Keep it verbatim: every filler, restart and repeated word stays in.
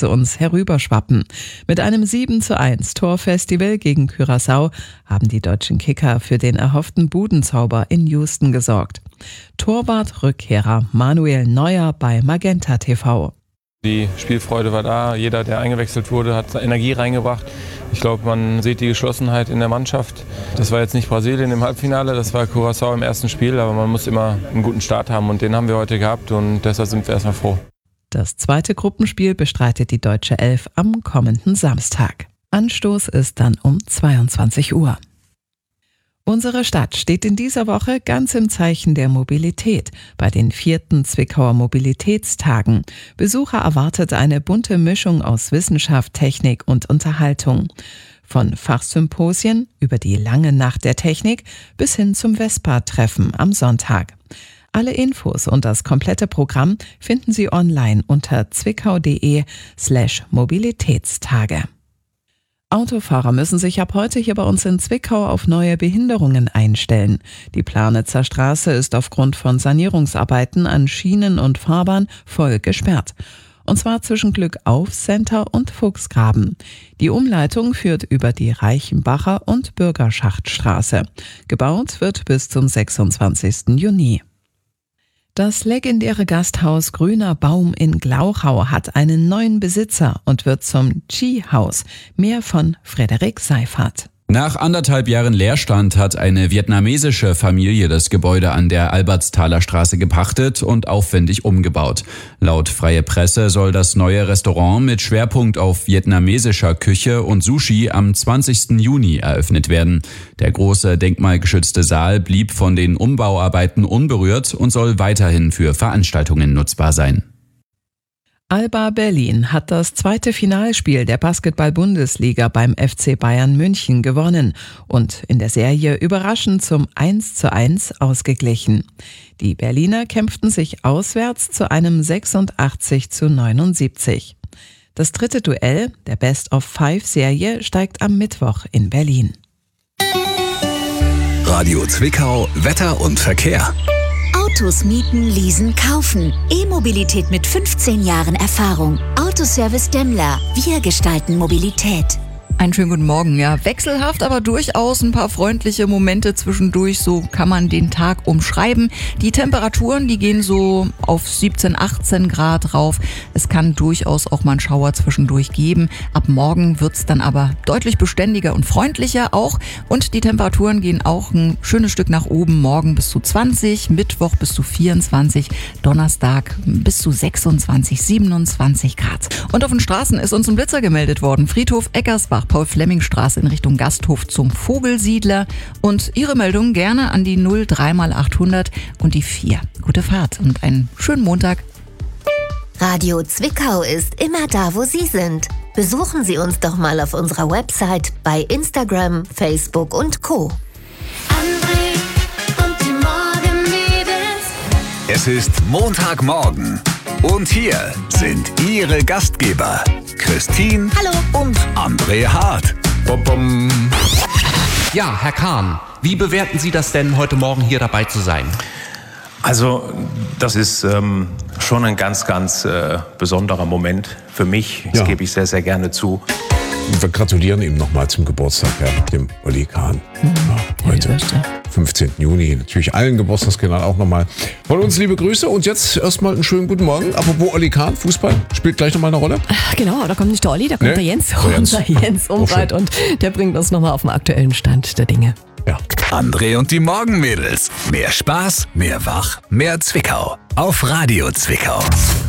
zu uns herüberschwappen. Mit einem sieben zu eins Torfestival gegen Curaçao haben die deutschen Kicker für den erhofften Budenzauber in Houston gesorgt. Torwart-Rückkehrer Manuel Neuer bei Magenta T V. Die Spielfreude war da, jeder, der eingewechselt wurde, hat Energie reingebracht. Ich glaube, man sieht die Geschlossenheit in der Mannschaft. Das war jetzt nicht Brasilien im Halbfinale, das war Curaçao im ersten Spiel, aber man muss immer einen guten Start haben und den haben wir heute gehabt und deshalb sind wir erstmal froh. Das zweite Gruppenspiel bestreitet die deutsche Elf am kommenden Samstag. Anstoß ist dann um zweiundzwanzig Uhr. Unsere Stadt steht in dieser Woche ganz im Zeichen der Mobilität. Bei den vierten Zwickauer Mobilitätstagen. Besucher erwartet eine bunte Mischung aus Wissenschaft, Technik und Unterhaltung. Von Fachsymposien über die lange Nacht der Technik bis hin zum Vespa-Treffen am Sonntag. Alle Infos und das komplette Programm finden Sie online unter zwickau.de slash Mobilitätstage. Autofahrer müssen sich ab heute hier bei uns in Zwickau auf neue Behinderungen einstellen. Die Planitzer Straße ist aufgrund von Sanierungsarbeiten an Schienen und Fahrbahn voll gesperrt. Und zwar zwischen Glückauf-Center und Fuchsgraben. Die Umleitung führt über die Reichenbacher und Bürgerschachtstraße. Gebaut wird bis zum sechsundzwanzigsten Juni. Das legendäre Gasthaus Grüner Baum in Glauchau hat einen neuen Besitzer und wird zum Chi-Haus. Mehr von Frederik Seifert. Nach anderthalb Jahren Leerstand hat eine vietnamesische Familie das Gebäude an der Albertsthaler Straße gepachtet und aufwendig umgebaut. Laut Freie Presse soll das neue Restaurant mit Schwerpunkt auf vietnamesischer Küche und Sushi am zwanzigsten Juni eröffnet werden. Der große denkmalgeschützte Saal blieb von den Umbauarbeiten unberührt und soll weiterhin für Veranstaltungen nutzbar sein. Alba Berlin hat das zweite Finalspiel der Basketball-Bundesliga beim F C Bayern München gewonnen und in der Serie überraschend zum eins zu eins ausgeglichen. Die Berliner kämpften sich auswärts zu einem sechsundachtzig zu neunundsiebzig. Das dritte Duell der Best-of-Five-Serie steigt am Mittwoch in Berlin. Radio Zwickau, Wetter und Verkehr. Autos mieten, leasen, kaufen. E-Mobilität mit fünfzehn Jahren Erfahrung. Autoservice Demmler. Wir gestalten Mobilität. Einen schönen guten Morgen. Ja, wechselhaft, aber durchaus ein paar freundliche Momente zwischendurch. So kann man den Tag umschreiben. Die Temperaturen, die gehen so auf siebzehn, achtzehn Grad rauf. Es kann durchaus auch mal einen Schauer zwischendurch geben. Ab morgen wird's dann aber deutlich beständiger und freundlicher auch. Und die Temperaturen gehen auch ein schönes Stück nach oben. Morgen bis zu zwanzig, Mittwoch bis zu vierundzwanzig, Donnerstag bis zu sechsundzwanzig, siebenundzwanzig Grad. Und auf den Straßen ist uns ein Blitzer gemeldet worden. Friedhof Eckersbach, Paul-Flemming-Straße in Richtung Gasthof zum Vogelsiedler. Und Ihre Meldung gerne an die null drei mal achthundert und die vier. Gute Fahrt und einen schönen Montag. Radio Zwickau ist immer da, wo Sie sind. Besuchen Sie uns doch mal auf unserer Website, bei Instagram, Facebook und Co. André und die Morgenmädels. Es ist Montagmorgen und hier sind Ihre Gastgeber Christine Hallo. und André Hart. Bom, bom. Ja, Herr Kahn, wie bewerten Sie das denn, heute Morgen hier dabei zu sein? Also das ist ähm, schon ein ganz, ganz äh, besonderer Moment für mich. Das ja. gebe ich sehr, sehr gerne zu. Wir gratulieren ihm nochmal zum Geburtstag, ja, dem Olli Kahn. Mhm. Ja, heute, fünfzehnten Juni. Natürlich allen Geburtstagskindern auch nochmal von uns liebe Grüße. Und jetzt erstmal einen schönen guten Morgen. Apropos Olli Kahn, Fußball, spielt gleich nochmal eine Rolle? Genau, da kommt nicht der Olli, da kommt nee? der Jens, der Jens. unser Jens Umbreit. Und der bringt uns nochmal auf den aktuellen Stand der Dinge. Ja. André und die Morgenmädels. Mehr Spaß, mehr Wach, mehr Zwickau. Auf Radio Zwickau.